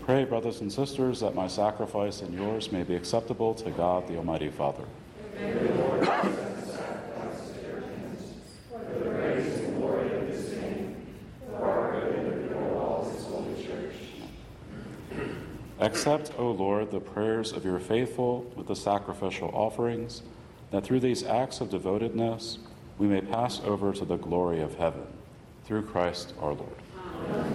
pray, brothers and sisters, that my sacrifice and yours may be acceptable to God, the Almighty Father. Accept, O Lord, the prayers of your faithful with the sacrificial offerings, that through these acts of devotedness we may pass over to the glory of heaven. Through Christ our Lord. Amen.